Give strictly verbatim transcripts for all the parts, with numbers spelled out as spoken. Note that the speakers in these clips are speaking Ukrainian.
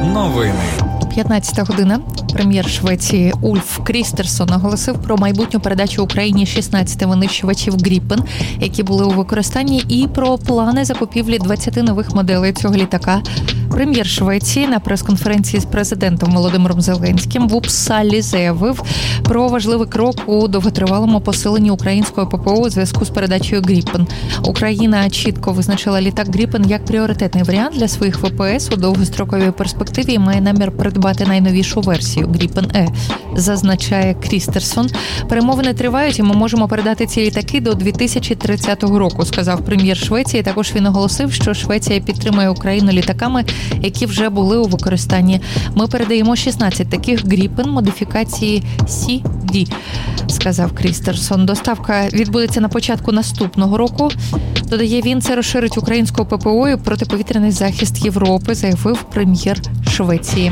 Новини. п'ятнадцята година. Прем'єр Швеції Ульф Крістерсон оголосив про майбутню передачу Україні шістнадцяти винищувачів Гріпен, які були у використанні, і про плани закупівлі двадцяти нових моделей цього літака. Прем'єр Швеції на прес-конференції з президентом Володимиром Зеленським в Упсалі заявив про важливий крок у довготривалому посиленні українського ППО у зв'язку з передачею Гріпен. Україна чітко визначила літак Гріпен як пріоритетний варіант для своїх ВПС у довгостроковій перспективі і має намір придбати найновішу версію Гріпен Е, зазначає Крістерсон. Перемовини тривають і ми можемо передати ці літаки до дві тисячі тридцятого року, сказав прем'єр Швеції. Також він оголосив, що Швеція підтримує Україну літаками, які вже були у використанні. Ми передаємо шістнадцять таких Гріпен модифікації Сі Ді, сказав Крістерсон. Доставка відбудеться на початку наступного року. Додає він, це розширить українську ППО і протиповітряний захист Європи, заявив прем'єр Швеції.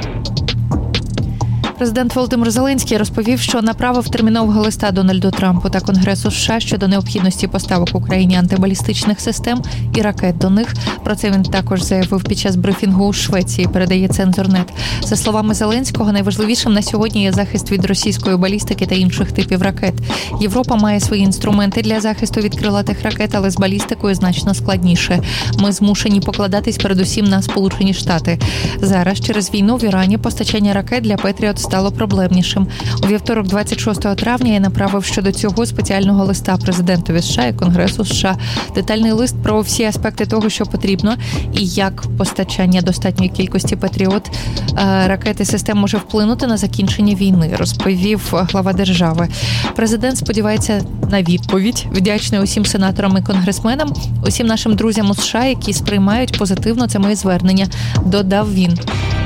Президент Володимир Зеленський розповів, що направив термінового листа Дональду Трампу та Конгресу США щодо необхідності поставок Україні антибалістичних систем і ракет до них. Про це він також заявив під час брифінгу у Швеції, передає Цензорнет. За словами Зеленського, найважливішим на сьогодні є захист від російської балістики та інших типів ракет. Європа має свої інструменти для захисту від крилатих ракет, але з балістикою значно складніше. Ми змушені покладатись передусім на Сполучені Штати. Зараз через війну в Ірані постачання ракет для Петріот стало проблемнішим. У вівторок, двадцять шостого травня, я направив щодо цього спеціального листа президентові США і Конгресу США. Детальний лист про всі аспекти того, що потрібно, і як постачання достатньої кількості Петріот ракет і систем може вплинути на закінчення війни, розповів глава держави. Президент сподівається на відповідь. Вдячний усім сенаторам і конгресменам, усім нашим друзям у США, які сприймають позитивно це моє звернення, додав він.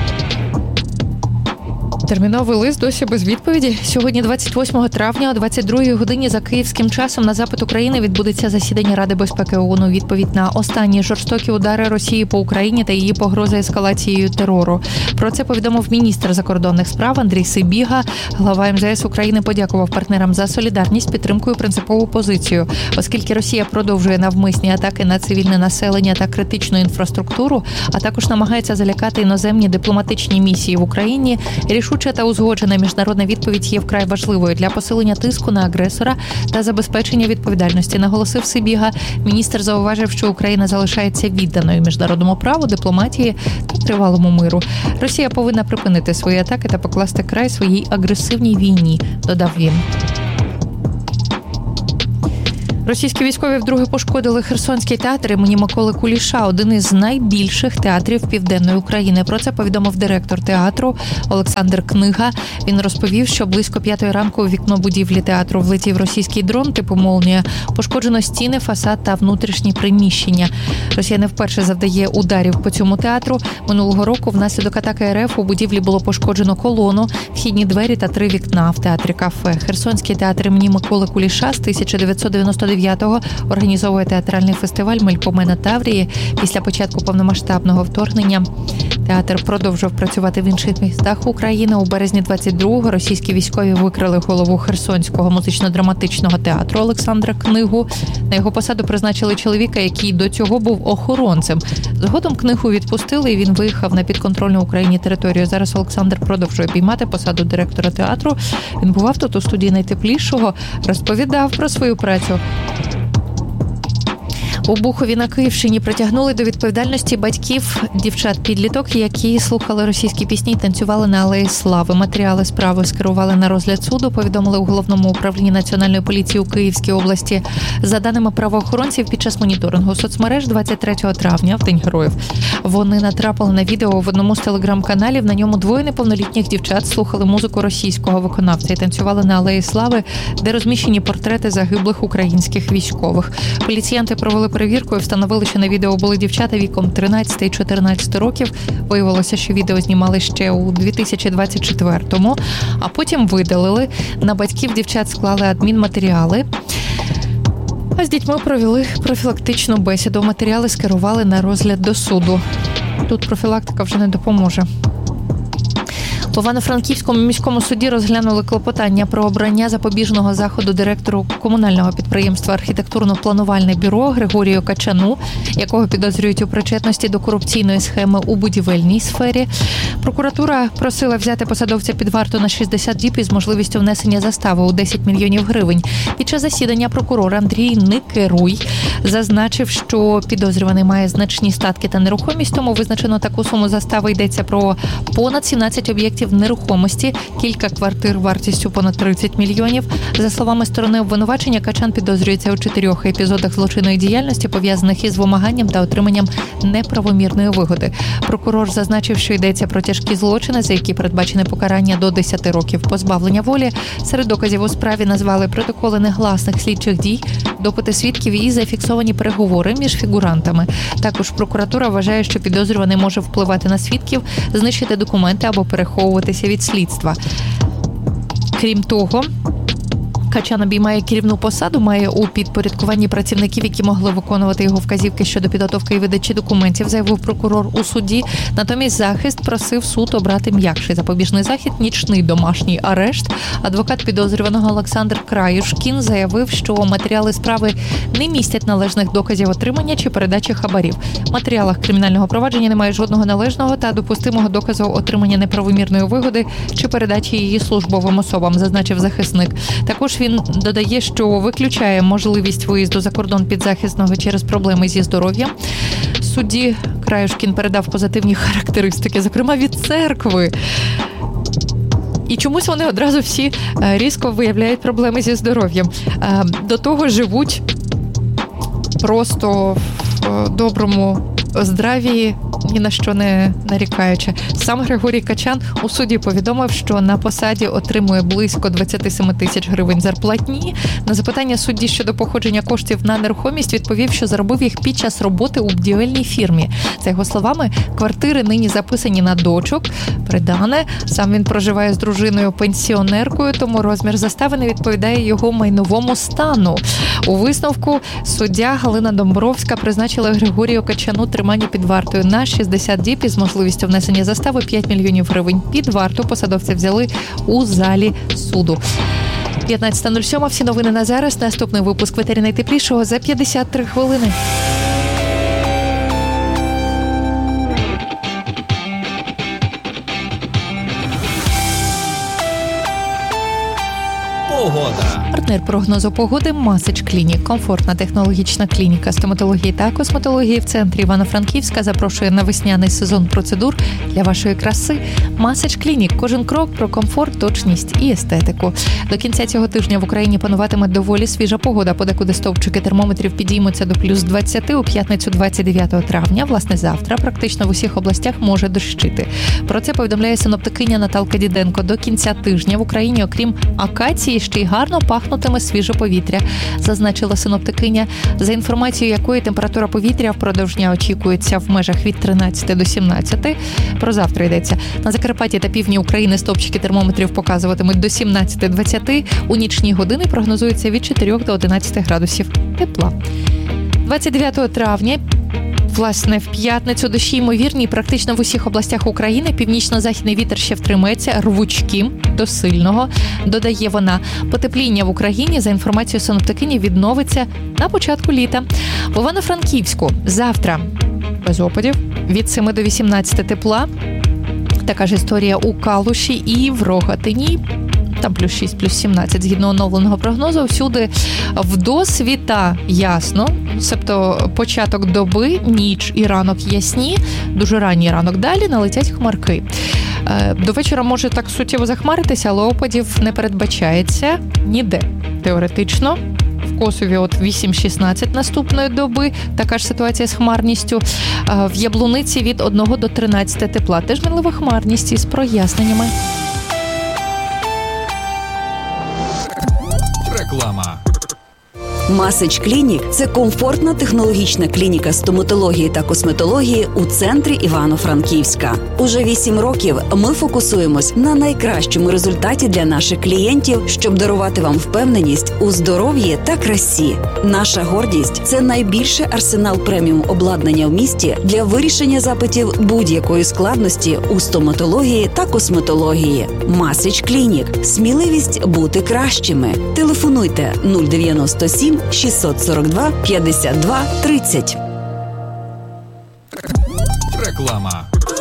Терміновий лист досі без відповіді. Сьогодні, двадцять восьмого травня, о двадцять другій годині за київським часом на запит України відбудеться засідання Ради безпеки ООН у відповідь на останні жорстокі удари Росії по Україні та її погрози ескалацією терору. Про це повідомив міністр закордонних справ Андрій Сибіга. Глава ем зе ес України подякував партнерам за солідарність, підтримку і принципову позицію. Оскільки Росія продовжує навмисні атаки на цивільне населення та критичну інфраструктуру, а також намагається залякати іноземні дипломатичні місії в Україні, рішуче та узгоджена міжнародна відповідь є вкрай важливою для посилення тиску на агресора та забезпечення відповідальності, наголосив Сибіга. Міністр зауважив, що Україна залишається відданою міжнародному праву, дипломатії та тривалому миру. Росія повинна припинити свої атаки та покласти край своїй агресивній війні, додав він. Російські військові вдруге пошкодили Херсонський театр імені Миколи Куліша, один із найбільших театрів Південної України. Про це повідомив директор театру Олександр Книга. Він розповів, що близько п'ятої ранку у вікно будівлі театру влетів російський дрон типу «Молнія». Пошкоджено стіни, фасад та внутрішні приміщення. Росія не вперше завдає ударів по цьому театру. Минулого року внаслідок атаки ер еф у будівлі було пошкоджено колону, вхідні двері та три вікна в театрі кафе. Херсонський театр імені Миколи Куліша з тисяча дев'ятсот дев'яносто дев'ятого організовує театральний фестиваль «Мельпомена Таврії». Після початку повномасштабного вторгнення театр продовжував працювати в інших містах України. У березні двадцять другого російські військові викрили голову Херсонського музично-драматичного театру Олександра Книгу. На його посаду призначили чоловіка, який до цього був охоронцем. Згодом Книгу відпустили, і він виїхав на підконтрольну Україні територію. Зараз Олександр продовжує обіймати посаду директора театру. Він бував тут у студії «Найтеплішого», розповідав про свою працю. У Бухові на Київщині притягнули до відповідальності батьків дівчат-підліток, які слухали російські пісні і танцювали на Алеї Слави. Матеріали справи скерували на розгляд суду, повідомили у Головному управлінні Національної поліції у Київській області. За даними правоохоронців, під час моніторингу соцмереж двадцять третього травня, в День героїв, вони натрапили на відео в одному з телеграм-каналів. На ньому двоє неповнолітніх дівчат слухали музику російського виконавця і танцювали на Алеї Слави, де розміщені портрети загиблих українських військових. Поліціянти провели перевірку і встановили, що на відео були дівчата віком тринадцять і чотирнадцять років. Виявилося, що відео знімали ще у дві тисячі двадцять четвертому, а потім видалили. На батьків дівчат склали адмінматеріали. А з дітьми провели профілактичну бесіду. Матеріали скерували на розгляд до суду. Тут профілактика вже не допоможе. В Івано-Франківському міському суді розглянули клопотання про обрання запобіжного заходу директору комунального підприємства «Архітектурно-планувальне бюро» Григорію Качану, якого підозрюють у причетності до корупційної схеми у будівельній сфері. Прокуратура просила взяти посадовця під варту на шістдесят діб із можливістю внесення застави у десять мільйонів гривень. Під час засідання прокурор Андрій Никеруй зазначив, що підозрюваний має значні статки та нерухомість, тому визначено таку суму застави. Йдеться про понад сімнадцять об'єктів нерухомості, кілька квартир вартістю понад тридцять мільйонів. За словами сторони обвинувачення, Качан підозрюється у чотирьох епізодах злочинної діяльності, пов'язаних із вимаганням та отриманням неправомірної вигоди. Прокурор зазначив, що йдеться про тяжкі злочини, за які передбачене покарання до десять років позбавлення волі. Серед доказів у справі назвали протоколи негласних слідчих дій, допити свідків і зафіксовані переговори між фігурантами. Також прокуратура вважає, що підозрюваний може впливати на свідків, знищити документи або переховуватися від слідства. Крім того, Качан обіймає керівну посаду, має у підпорядкуванні працівників, які могли виконувати його вказівки щодо підготовки і видачі документів, заявив прокурор у суді. Натомість захист просив суд обрати м'якший запобіжний захід – нічний домашній арешт. Адвокат підозрюваного Олександр Краюшкін заявив, що матеріали справи не містять належних доказів отримання чи передачі хабарів. В матеріалах кримінального провадження немає жодного належного та допустимого доказу отримання неправомірної вигоди чи передачі її службовим особам, зазначив захисник. Також він додає, що виключає можливість виїзду за кордон підзахисного через проблеми зі здоров'ям. Судді Краюшкін передав позитивні характеристики, зокрема від церкви. І чомусь вони одразу всі різко виявляють проблеми зі здоров'ям. До того живуть просто в доброму здравії, ні на що не нарікаючи. Сам Григорій Качан у суді повідомив, що на посаді отримує близько двадцять сім тисяч гривень зарплатні. На запитання судді щодо походження коштів на нерухомість відповів, що заробив їх під час роботи у будівельній фірмі. За його словами, квартири нині записані на дочок, придане. Сам він проживає з дружиною-пенсіонеркою, тому розмір застави не відповідає його майновому стану. У висновку суддя Галина Домбровська призначила Григорію Качану тримання під вартою на шістдесят діб із можливістю внесення застави п'ять мільйонів гривень. Під варту посадовця взяли у залі суду. п'ятнадцята нуль сім. Всі новини на зараз. Наступний випуск в етері найтеплішого за п'ятдесят три хвилини. Погода. Партнер прогнозу погоди Масич Клінік. Комфортна технологічна клініка стоматології та косметології в центрі Івано-Франківська запрошує на весняний сезон процедур для вашої краси. Масич Клінік. Кожен крок про комфорт, точність і естетику. До кінця цього тижня в Україні пануватиме доволі свіжа погода. Подекуди стовпчики термометрів підіймуться до плюс двадцять. У п'ятницю двадцять дев'ятого травня, власне завтра, практично в усіх областях може дощити. Про це повідомляє синоптикиня Наталка Діденко. До кінця тижня в Україні, окрім акації, ще й гарно пахнутиме свіже повітря, зазначила синоптикиня, за інформацією якої температура повітря впродовж дня очікується в межах від тринадцяти до сімнадцяти. Про завтра йдеться. На Закарпатті та півдні України стовпчики термометрів показуватимуть до сімнадцяти двадцяти. У нічні години прогнозується від чотирьох до одинадцяти градусів тепла. двадцять дев'ятого травня Власне, в п'ятницю дощі ймовірні практично в усіх областях України. Північно-західний вітер ще втримається рвучким до сильного, додає вона. Потепління в Україні, за інформацією синоптикині, відновиться на початку літа. В Івано-Франківську завтра без опадів, від семи до вісімнадцяти тепла. Така ж історія у Калуші і в Рогатині. Там плюс шість, плюс сімнадцять, згідно оновленого прогнозу. Всюди вдосвіта ясно, себто початок доби, ніч і ранок ясні, дуже ранній ранок далі налетять хмарки. До вечора може так суттєво захмаритися, але опадів не передбачається ніде. Теоретично. В Косові от вісім шістнадцять наступної доби, така ж ситуація з хмарністю. В Яблуниці від одного до тринадцяти тепла. Теж мінлива хмарність із проясненнями. Реклама. Масич Клінік – це комфортна технологічна клініка стоматології та косметології у центрі Івано-Франківська. Уже вісім років ми фокусуємось на найкращому результаті для наших клієнтів, щоб дарувати вам впевненість у здоров'ї та красі. Наша гордість – це найбільший арсенал преміум обладнання в місті для вирішення запитів будь-якої складності у стоматології та косметології. Масич Клінік. Сміливість бути кращими. Телефонуйте нуль дев'яносто сім шістсот сорок два п'ятдесят два тридцять. Реклама.